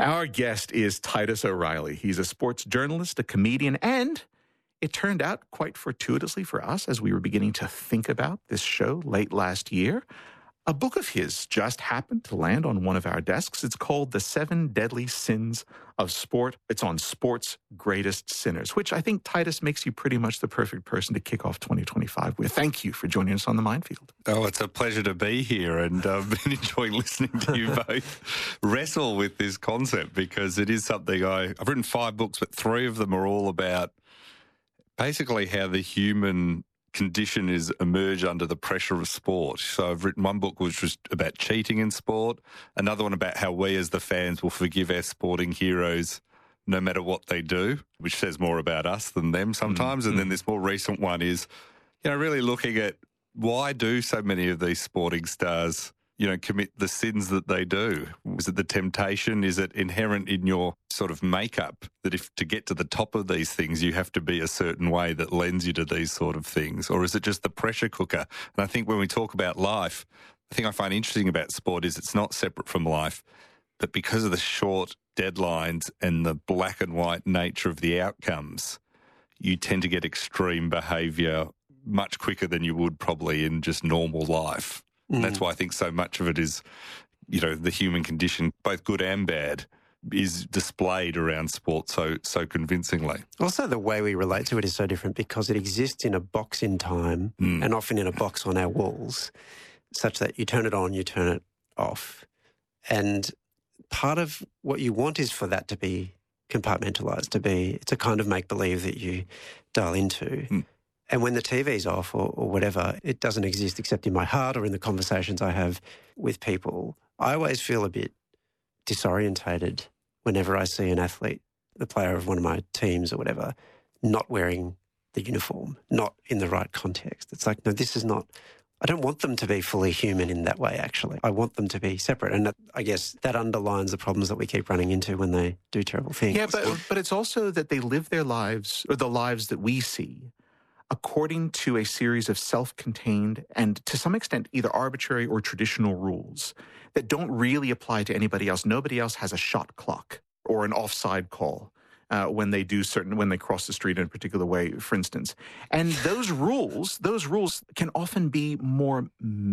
Our guest is Titus O'Reilly. He's a sports journalist, a comedian, and it turned out quite fortuitously for us as we were beginning to think about this show late last year. A book of his just happened to land on one of our desks. It's called The 7 Deadly Sins of Sport. It's on sport's greatest sinners, which I think, Titus, makes you pretty much the perfect person to kick off 2025 with. Thank you for joining us on The Minefield. Oh, it's a pleasure to be here, and I've been enjoying listening to you both wrestle with this concept because it is something I've written 5 books, but 3 of them are all about basically how the human condition is emerge under the pressure of sport. So I've written one book which was about cheating in sport, another one about how we as the fans will forgive our sporting heroes no matter what they do, which says more about us than them sometimes. And then this more recent one is, really looking at why do so many of these sporting stars, commit the sins that they do? Is it the temptation? Is it inherent in your sort of makeup that if to get to the top of these things, you have to be a certain way that lends you to these sort of things? Or is it just the pressure cooker? And I think when we talk about life, the thing I find interesting about sport is it's not separate from life, but because of the short deadlines and the black and white nature of the outcomes, you tend to get extreme behaviour much quicker than you would probably in just normal life. And that's why I think so much of it is, the human condition, both good and bad, is displayed around sport so convincingly. Also, the way we relate to it is so different because it exists in a box in time and often in a box on our walls, such that you turn it on, you turn it off. And part of what you want is for that to be compartmentalised, it's a kind of make-believe that you dial into. And when the TV's off or whatever, it doesn't exist except in my heart or in the conversations I have with people. I always feel a bit disorientated whenever I see an athlete, the player of one of my teams or whatever, not wearing the uniform, not in the right context. It's like, no, this is not... I don't want them to be fully human in that way, actually. I want them to be separate. And I guess that underlines the problems that we keep running into when they do terrible things. Yeah, but it's also that they live their lives, or the lives that we see, according to a series of self-contained and, to some extent, either arbitrary or traditional rules that don't really apply to anybody else. Nobody else has a shot clock or an offside call when they cross the street in a particular way, for instance. And those rules can often be more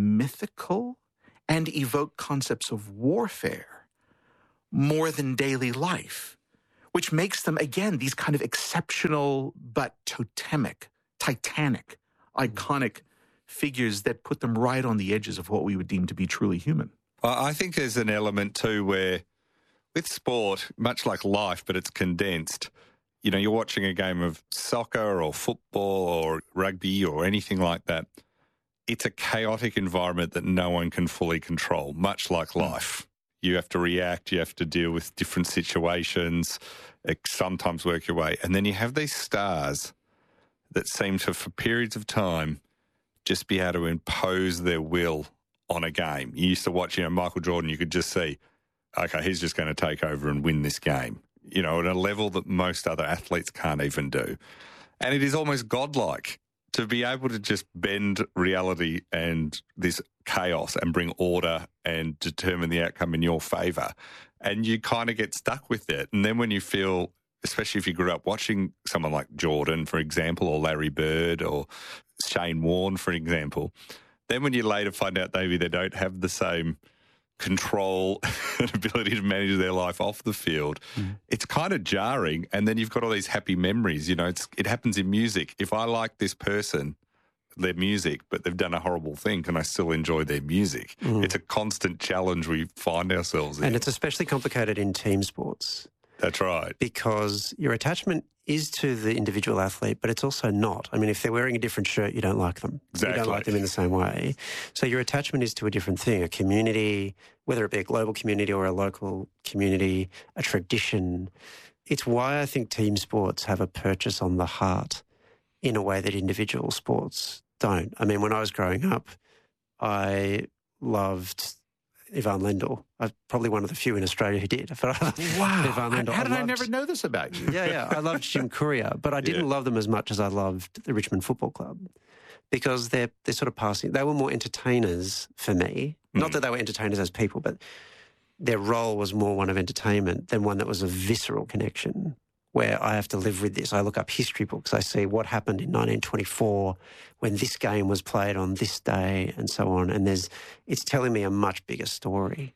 mythical and evoke concepts of warfare more than daily life, which makes them, again, these kind of exceptional but totemic, titanic, iconic figures that put them right on the edges of what we would deem to be truly human. Well, I think there's an element too where with sport, much like life, but it's condensed, you're watching a game of soccer or football or rugby or anything like that. It's a chaotic environment that no one can fully control, much like life. You have to react, you have to deal with different situations, sometimes work your way. And then you have these stars that seem to, for periods of time, just be able to impose their will on a game. You used to watch, Michael Jordan, you could just see, okay, he's just going to take over and win this game, at a level that most other athletes can't even do. And it is almost godlike to be able to just bend reality and this chaos and bring order and determine the outcome in your favour. And you kind of get stuck with it. And then when you feel, especially if you grew up watching someone like Jordan, for example, or Larry Bird or Shane Warne, for example, then when you later find out maybe they don't have the same control and ability to manage their life off the field, it's kind of jarring. And then you've got all these happy memories. It happens in music. If I like this person, their music, but they've done a horrible thing, can I still enjoy their music? It's a constant challenge we find ourselves in. And it's especially complicated in team sports. That's right. Because your attachment is to the individual athlete, but it's also not. I mean, if they're wearing a different shirt, you don't like them. Exactly. You don't like them in the same way. So your attachment is to a different thing, a community, whether it be a global community or a local community, a tradition. It's why I think team sports have a purchase on the heart in a way that individual sports don't. I mean, when I was growing up, I loved Ivan Lendl. I'm probably one of the few in Australia who did. Wow. Ivan Lendl. How did I never know this about you? Yeah. I loved Jim Courier, but I didn't love them as much as I loved the Richmond Football Club because they're sort of passing. They were more entertainers for me. Not that they were entertainers as people, but their role was more one of entertainment than one that was a visceral connection, where I have to live with this. I look up history books. I see what happened in 1924 when this game was played on this day and so on. And it's telling me a much bigger story.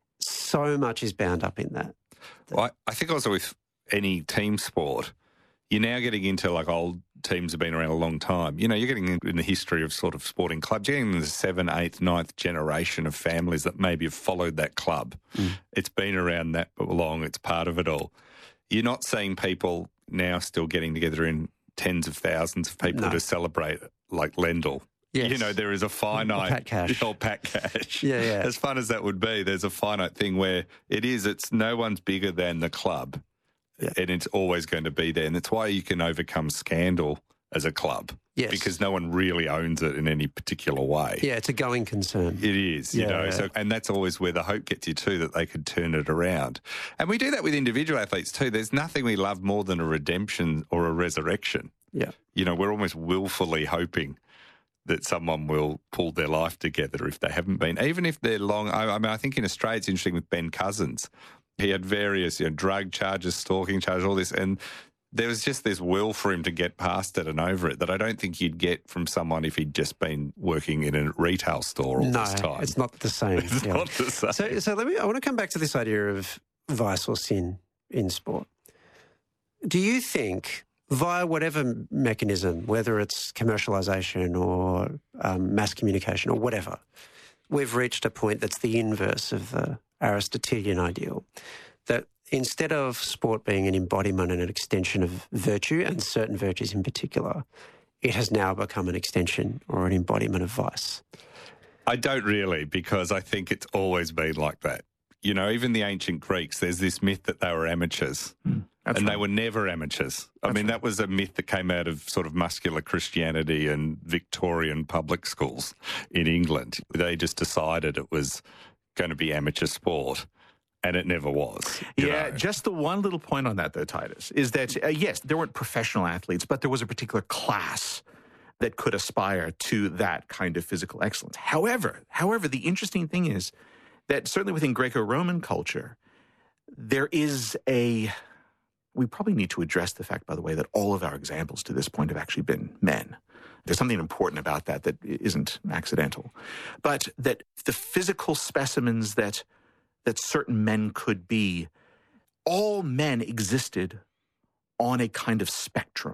So much is bound up in that. Well, I think also with any team sport, you're now getting into like old teams have been around a long time. You know, you're getting in the history of sort of sporting clubs. You're getting in the 7th, 8th, 9th generation of families that maybe have followed that club. It's been around that long. It's part of it all. You're not seeing people now still getting together in tens of thousands of people to celebrate like Lendl. Yes. You know, there is a finite... Pat Cash. Oh, Pat Cash. Yeah. As fun as that would be, there's a finite thing where it's no one's bigger than the club. Yeah. And it's always going to be there. And that's why you can overcome scandal as a club. Yes. Because no one really owns it in any particular way. Yeah, it's a going concern. It is, you know. So, and that's always where the hope gets you too, that they could turn it around. And we do that with individual athletes too. There's nothing we love more than a redemption or a resurrection. Yeah. You know, we're almost willfully hoping that someone will pull their life together if they haven't been, even if they're long. I mean, I think in Australia it's interesting with Ben Cousins. He had various, drug charges, stalking charges, all this, and there was just this will for him to get past it and over it that I don't think you'd get from someone if he'd just been working in a retail store all this time. No, it's not the same. It's not the same. So I want to come back to this idea of vice or sin in sport. Do you think via whatever mechanism, whether it's commercialisation or mass communication or whatever, we've reached a point that's the inverse of the Aristotelian ideal, that instead of sport being an embodiment and an extension of virtue, and certain virtues in particular, it has now become an extension or an embodiment of vice? I don't really, because I think it's always been like that. You know, even the ancient Greeks, there's this myth that they were amateurs. They were never amateurs. I mean, that was a myth that came out of sort of muscular Christianity and Victorian public schools in England. They just decided it was going to be amateur sport, and it never was. You know? Just the one little point on that, though, Titus, is that, yes, there weren't professional athletes, but there was a particular class that could aspire to that kind of physical excellence. However, the interesting thing is that certainly within Greco-Roman culture, there is we probably need to address the fact, by the way, that all of our examples to this point have actually been men. There's something important about that isn't accidental. But that the physical specimens that certain men could be, all men existed on a kind of spectrum.